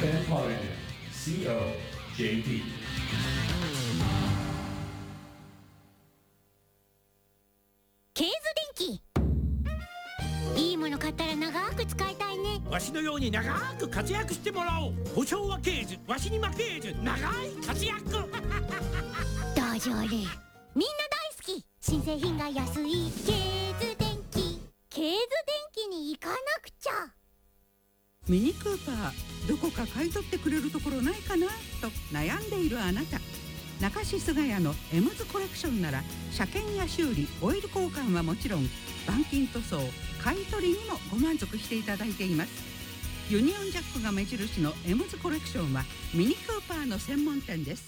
FM Holiday COJP。 ケーズ電気、いいもの買ったら長く使いたいね。 わしのように長く活躍してもらおう。保証はケーズ、わしに負けーず、長い活躍大丈夫、みんな大好き、新製品が安いケーズ電気。ケーズ電気に行かなくちゃ。 ミニクーパー、どこか買い取ってくれるところないかなと悩んでいるあなた、中志菅谷のエムズコレクションなら車検や修理、オイル交換はもちろん、板金塗装、買い取りにもご満足していただいています。ユニオンジャックが目印のエムズコレクションはミニクーパーの専門店です。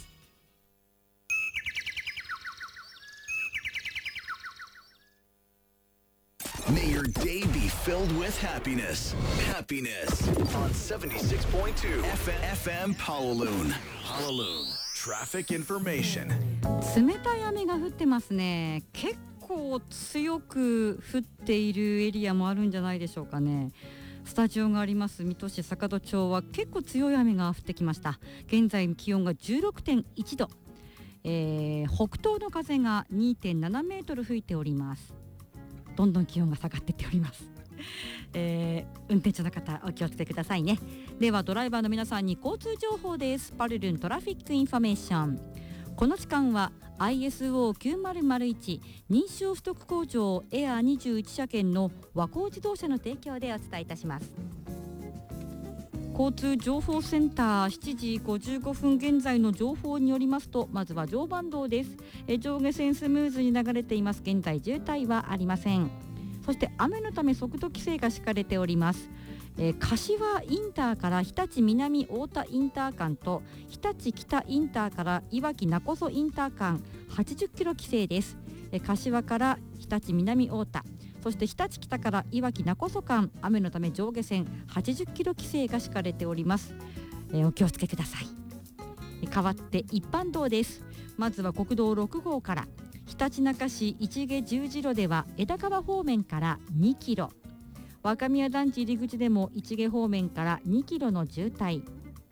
May your day be filled with happiness. Happiness on 76.2 FM Howaloon. Howaloon Traffic Information. 冷たい雨が降ってますね。結構強く降っているエリアもあるんじゃないでしょうかね。スタジオがあります水戸市坂戸町は結構強い雨が降ってきました。現在気温が 16.1 度、北東の風が 2.7 メートル吹いております。どんどん気温が下がっていっております。運転中の方お気をつけくださいね。ではドライバーの皆さんに交通情報です。パルルントラフィックインフォメーション。この時間は ISO9001 認証取得工場エア21車検の和光自動車の提供でお伝えいたします。交通情報センター7時55分現在の情報によりますと、まずは常磐道です。上下線スムーズに流れています。現在渋滞はありません。そして雨のため速度規制が敷かれております。柏インターから日立南太田インター間と日立北インターからいわき勿来インター間80キロ規制です。柏から日立南太田、そして日立北からいわき勿来間、雨のため上下線80キロ規制が敷かれております。お気をつけください。代わって一般道です。まずは国道6号からひたちなか市市毛十字路では枝川方面から2キロ、若宮団地入り口でも市毛方面から2キロの渋滞。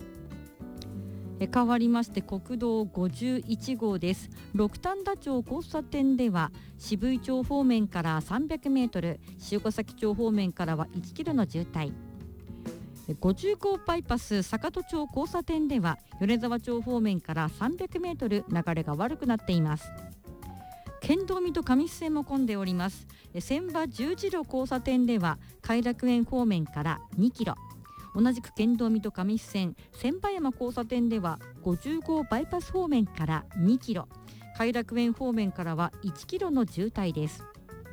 変わりまして国道51号です。六反田町交差点では渋井町方面から300メートル、塩ヶ崎町方面からは1キロの渋滞。50号バイパス坂戸町交差点では米沢町方面から300メートル流れが悪くなっています。県道水戸上須線も混んでおります。千葉十字路交差点では偕楽園方面から2キロ、同じく県道水戸上須線千葉山交差点では50号バイパス方面から2キロ、偕楽園方面からは1キロの渋滞です。